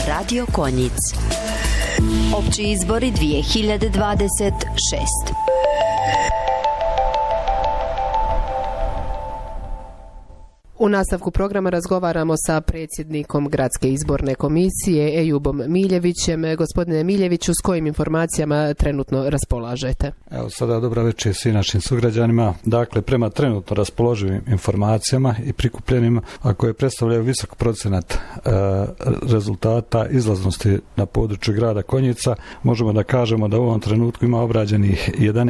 Radio Konjic. Opći izbori 2026. U nastavku programa razgovaramo sa predsjednikom Gradske izborne komisije Ejubom Miljevićem. Gospodine Miljeviću, s kojim informacijama trenutno raspolažete? Evo sada dobra večer svim našim sugrađanima. Dakle, prema trenutno raspoloživim informacijama i prikupljenim, a koje predstavljaju visok procenat rezultata izlaznosti na području grada Konjica, možemo da kažemo da u ovom trenutku ima obrađenih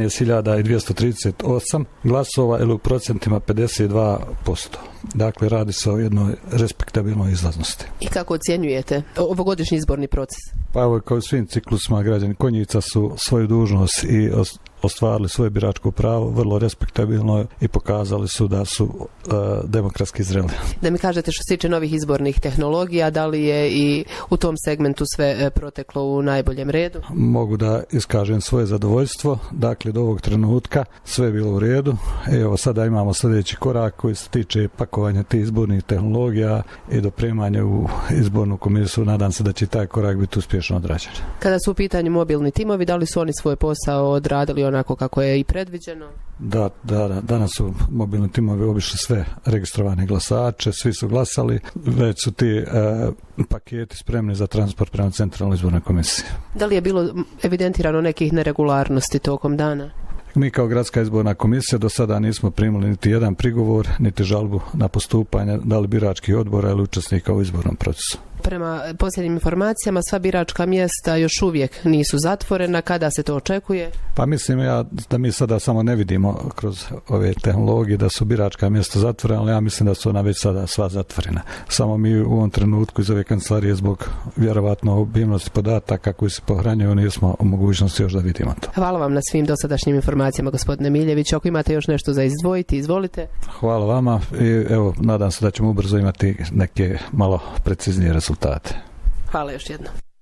11.238 glasova ili u procentima 52%. Dakle, radi se o jednoj respektabilnoj izlaznosti. I kako ocjenjujete ovogodišnji izborni proces? Pa evo, kao i svim ciklusima, građani Konjica su svoju dužnost i ostvarili svoje biračko pravo vrlo respektabilno i pokazali su da su demokratski zreli. Da mi kažete, što se tiče novih izbornih tehnologija, da li je i u tom segmentu sve proteklo u najboljem redu? Mogu da iskažem svoje zadovoljstvo. Dakle, do ovog trenutka sve je bilo u redu. Evo, sada imamo sljedeći korak koji se tiče pakovanja tih izbornih tehnologija i dopremanja u izbornu komisiju. Nadam se da će taj korak biti uspješno odrađen. Kada su u pitanju mobilni timovi, da li su oni svoj posao odradili onako kako je i predviđeno? Da, danas su mobilni timovi obišli sve registrovane glasače, svi su glasali, već su ti paketi spremni za transport prema centralnoj izbornoj komisiji. Da li je bilo evidentirano nekih neregularnosti tokom dana? Mi kao Gradska izborna komisija do sada nismo primili niti jedan prigovor, niti žalbu na postupanje da li biračkih odbora ili učesnika u izbornom procesu. Prema posljednjim informacijama, sva biračka mjesta još uvijek nisu zatvorena. Kada se to očekuje? Pa mislim ja da mi sada samo ne vidimo kroz ove tehnologije da su biračka mjesta zatvorena, ali ja mislim da su ona već sada sva zatvorena. Samo mi u ovom trenutku iz ove kancelarije zbog vjerovatno obimnosti podataka koji se pohranjuju nismo u mogućnosti još da vidimo to. Hvala vam na svim dosadašnjim informacijama, gospodine Miljević. Ako imate još nešto za izdvojiti, izvolite. Hvala vama i evo, nadam se da ćemo ubrzo imati neke malo preciznije rezultate. Hvala još jednom.